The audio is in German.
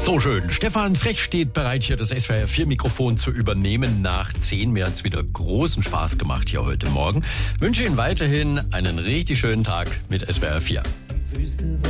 So schön. Stefan Frech steht bereit, hier das SWR 4 Mikrofon zu übernehmen. Nach 10 mir hat's wieder großen Spaß gemacht hier heute Morgen. Wünsche Ihnen weiterhin einen richtig schönen Tag mit SWR 4.